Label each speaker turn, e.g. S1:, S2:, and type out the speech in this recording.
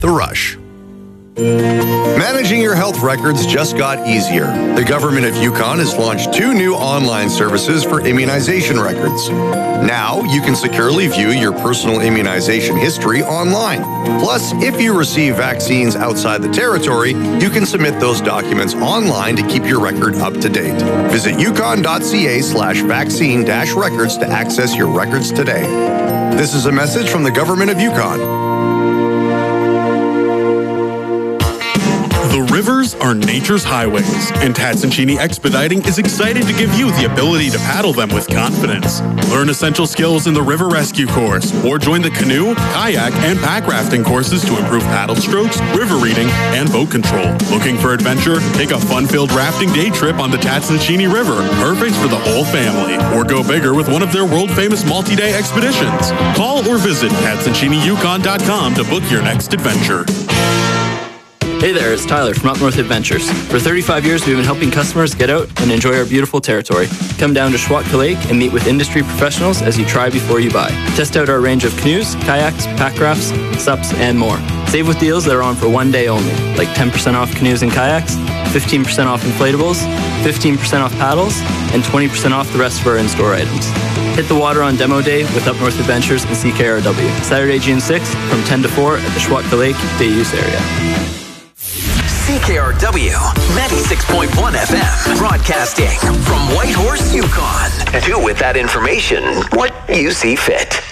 S1: The Rush. Managing your health records just got easier. The government of Yukon has launched 2 new online services for immunization records. Now, you can securely view your personal immunization history online. Plus, if you receive vaccines outside the territory, you can submit those documents online to keep your record up to date. Visit yukon.ca/vaccine-records to access your records today. This is a message from the government of Yukon.
S2: The rivers are nature's highways, and Tatsuchini Expediting is excited to give you the ability to paddle them with confidence. Learn essential skills in the River Rescue course, or join the canoe, kayak, and pack rafting courses to improve paddle strokes, river reading, and boat control. Looking for adventure? Take a fun-filled rafting day trip on the Tatsuchini River, perfect for the whole family. Or go bigger with one of their world-famous multi-day expeditions. Call or visit TatsuchiniYukon.com to book your next adventure.
S3: Hey there, it's Tyler from Up North Adventures. For 35 years, we've been helping customers get out and enjoy our beautiful territory. Come down to Schwatka Lake and meet with industry professionals as you try before you buy. Test out our range of canoes, kayaks, pack rafts, SUPs, and more. Save with deals that are on for one day only, like 10% off canoes and kayaks, 15% off inflatables, 15% off paddles, and 20% off the rest of our in-store items. Hit the water on demo day with Up North Adventures and CKRW. Saturday, June 6th from 10 to 4 at the Schwatka Lake Day Use Area.
S4: CKRW 96.1 FM, broadcasting from Whitehorse, Yukon. Do with that information what you see fit.